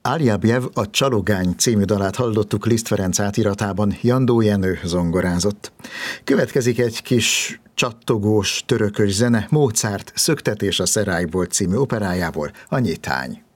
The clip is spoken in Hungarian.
Áljabjev a Csalogány című dalát hallottuk Liszt Ferenc átiratában, Jandó Jenő zongorázott. Következik egy kis csattogós, törökös zene Mozart Szöktetés a Szerályból című operájából, a Nyitány.